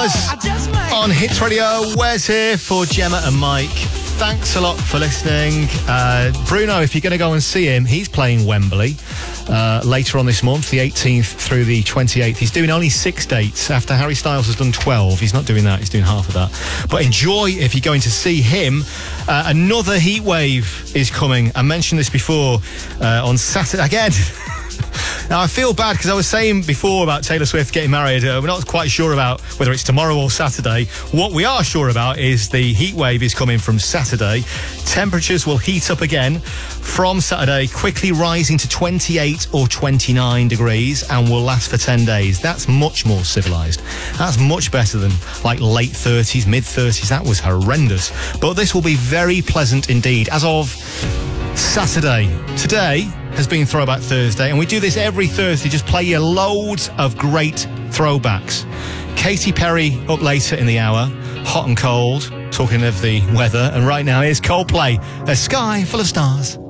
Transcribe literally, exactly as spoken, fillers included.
Stars on Hits Radio. Wes here for Gemma and Mike. Thanks a lot for listening. Uh, Bruno, if you're going to go and see him, he's playing Wembley uh, later on this month, the eighteenth through the twenty-eighth. He's doing only six dates after Harry Styles has done twelve. He's not doing that, he's doing half of that. But enjoy if you're going to see him. Uh, another heat wave is coming. I mentioned this before uh, on Saturday. Again, now I feel bad because I was saying before about Taylor Swift getting married. Uh, we're not quite sure about whether it's tomorrow or Saturday. What we are sure about is the heat wave is coming from Saturday. Temperatures will heat up again from Saturday, quickly rising to twenty-eight or twenty-nine degrees and will last for ten days. That's much more civilised. That's much better than like late thirties, mid thirties. That was horrendous. But this will be very pleasant indeed as of Saturday. Today has been Throwback Thursday, and we do this every Thursday, just play you loads of great throwbacks. Katy Perry up later in the hour, hot and cold, talking of the weather, and right now here's Coldplay, A Sky Full of Stars.